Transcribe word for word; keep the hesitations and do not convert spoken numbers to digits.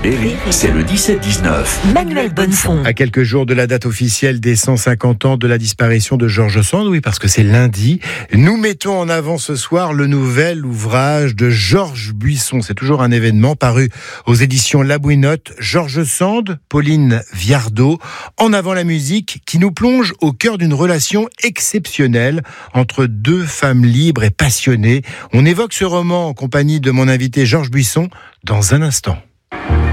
Berry, c'est le dix-sept dix-neuf. Manuel Bonnefond. À quelques jours de la date officielle des cent cinquante ans de la disparition de George Sand, oui, parce que c'est lundi, nous mettons en avant ce soir le nouvel ouvrage de Georges Buisson. C'est toujours un événement paru aux éditions La Bouinotte. George Sand, Pauline Viardot, en avant la musique qui nous plonge au cœur d'une relation exceptionnelle entre deux femmes libres et passionnées. On évoque ce roman en compagnie de mon invité Georges Buisson dans un instant.